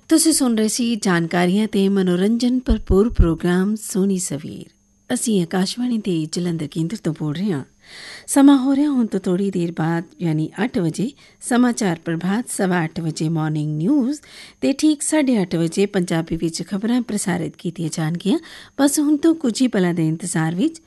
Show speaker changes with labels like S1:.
S1: ਤੁਸੀਂ ਸੁਣ ਰਹੇ ਸੀ ਜਾਣਕਾਰੀਆਂ ਤੇ ਮਨੋਰੰਜਨ ਭਰਪੂਰ ਪ੍ਰੋਗਰਾਮ ਸੋਹਣੀ ਸਵੇਰ। ਅਸੀਂ ਆਕਾਸ਼ਵਾਣੀ ਦੇ ਜਲੰਧਰ ਕੇਂਦਰ ਤੋਂ ਬੋਲ ਰਹੇ ਹਾਂ। ਸਮਾਂ ਹੋ ਰਿਹਾ ਹੁਣ ਤੋਂ ਥੋੜ੍ਹੀ ਦੇਰ ਬਾਅਦ ਯਾਨੀ 8 ਵਜੇ ਸਮਾਚਾਰ ਪ੍ਰਭਾਤ, 8:15 ਵਜੇ ਮਾਰਨਿੰਗ ਨਿਊਜ਼ ਤੇ ਠੀਕ 8:30 ਵਜੇ ਪੰਜਾਬੀ ਵਿੱਚ ਖਬਰਾਂ ਪ੍ਰਸਾਰਿਤ ਕੀਤੀਆਂ ਜਾਣਗੀਆਂ। ਬਸ ਹੁਣ ਤੋਂ ਕੁਝ ਹੀ ਪਲਾਂ ਦੇ ਇੰਤਜ਼ਾਰ ਵਿੱਚ